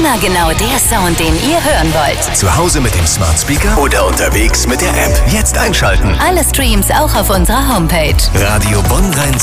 Immer genau der Sound, den ihr hören wollt. Zu Hause mit dem Smart Speaker oder unterwegs mit der App. Jetzt einschalten. Alle Streams auch auf unserer Homepage. Radio Bonn-Rhein